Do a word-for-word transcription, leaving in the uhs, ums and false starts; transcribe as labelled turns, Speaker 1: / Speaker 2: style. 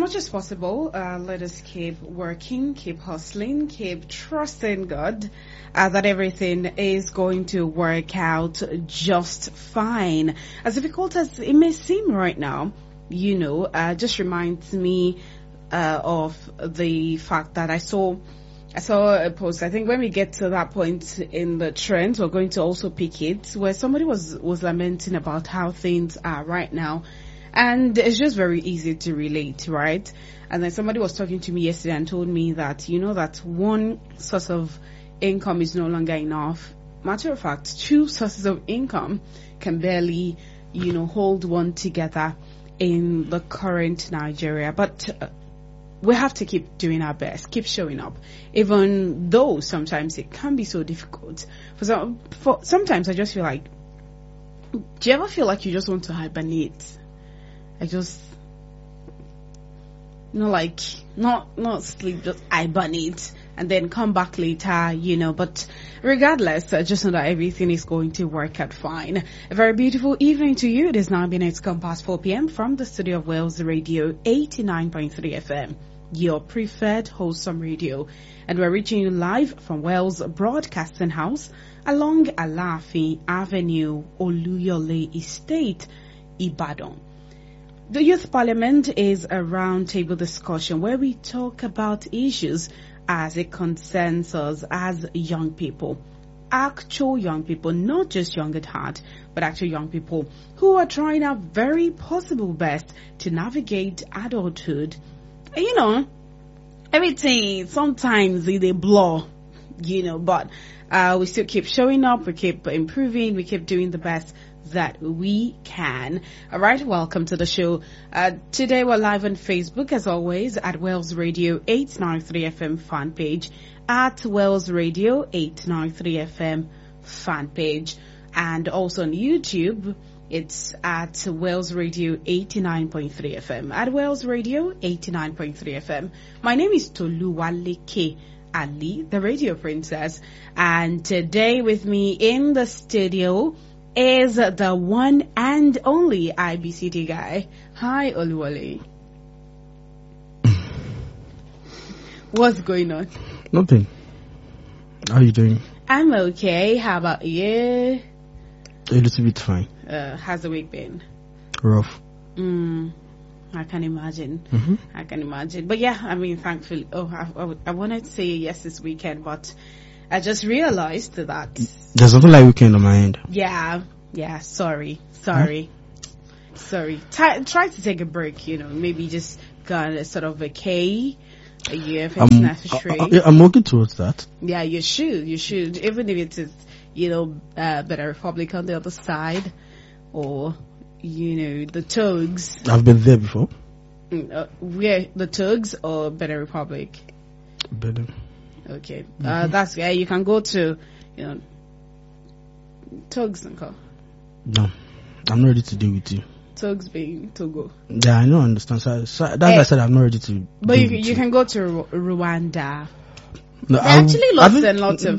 Speaker 1: much as possible, uh, let us keep working, keep hustling, keep trusting God uh, that everything is going to work out just fine. As difficult as it may seem right now, you know, uh, just reminds me uh, of the fact that I saw I saw a post. I think when we get to that point in the trend, we're going to also pick it, where somebody was, was lamenting about how things are right now. And it's just very easy to relate, right? And then somebody was talking to me yesterday and told me that, you know, that one source of income is no longer enough. Matter of fact, two sources of income can barely, you know, hold one together in the current Nigeria. But uh, we have to keep doing our best, keep showing up, even though sometimes it can be so difficult. For some, for sometimes I just feel like, do you ever feel like you just want to hibernate? I just, you know, like, not, not sleep, just hibernate and then come back later, you know, but regardless, I just know that everything is going to work out fine. A very beautiful evening to you. It is now minutes gone past four p.m. from the studio of Wales Radio eighty-nine point three F M, your preferred wholesome radio. And we're reaching you live from Wales Broadcasting House along Alaafin Avenue, Oluyole Estate, Ibadan. The Youth Parliament is a roundtable discussion where we talk about issues as it concerns us as young people. Actual young people, not just young at heart, but actual young people who are trying our very possible best to navigate adulthood. And, you know, everything, sometimes they blur, you know, but uh, we still keep showing up, we keep improving, we keep doing the best that we can. All right, welcome to the show. Uh, today we're live on Facebook as always at Wales Radio eight ninety-three F M fan page, at Wales Radio eight ninety-three F M fan page, and also on YouTube. It's at Wales Radio eighty-nine point three F M, at Wales Radio eighty-nine point three F M. My name is Toluwaleke Ali, the radio princess, and today with me in the studio is the one and only I B C T guy. Hi, Oluwale. What's going on?
Speaker 2: Nothing. How are you doing?
Speaker 1: I'm okay. How about you?
Speaker 2: A little bit fine.
Speaker 1: Uh, how's the week been?
Speaker 2: Rough.
Speaker 1: Mm, I can imagine.
Speaker 2: Mm-hmm.
Speaker 1: I can imagine. But yeah, I mean, thankfully, oh, I, I, I wanted to say yes this weekend, but I just realized that
Speaker 2: there's nothing like weekend on my end.
Speaker 1: Yeah, yeah. Sorry, sorry, huh? sorry. T- try to take a break. You know, maybe just got a sort of vacay a year if it's
Speaker 2: I'm,
Speaker 1: necessary.
Speaker 2: I, I, I'm working towards that.
Speaker 1: Yeah, you should. You should, even if it is, you know, uh, Better Republic on the other side, or you know, the Tugs.
Speaker 2: I've been there before.
Speaker 1: Uh, where the Tugs or Better Republic?
Speaker 2: Better.
Speaker 1: Okay, mm-hmm. uh, that's yeah. You can go to, you know, Tugs and Co.
Speaker 2: No, I'm not ready to deal with you.
Speaker 1: Tugs being Togo.
Speaker 2: Yeah, I know, understand. So, so that's hey, why I said I'm not ready to.
Speaker 1: But you you can go to Ru- Rwanda.
Speaker 2: No,
Speaker 1: there are actually lots and lots of